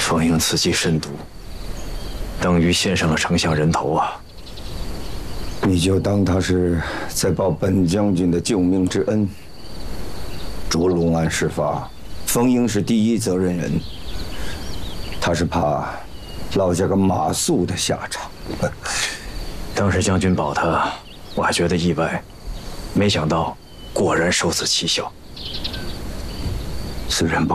冯英此计甚毒，等于献上了丞相人头啊！ 你就当他是在报本将军的救命之恩。竹龙案事发，冯英是第一责任人，他是怕落下个马谡的下场。 当时将军保他，我还觉得意外，没想到果然受此奇效。 虽然不